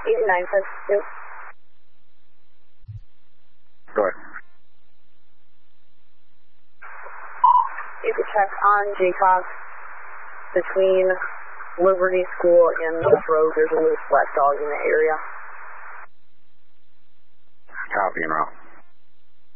89 says, yep. Go ahead. You could check on J-Fox between Liberty School and North Road. There's a loose black dog in the area. Copy and route.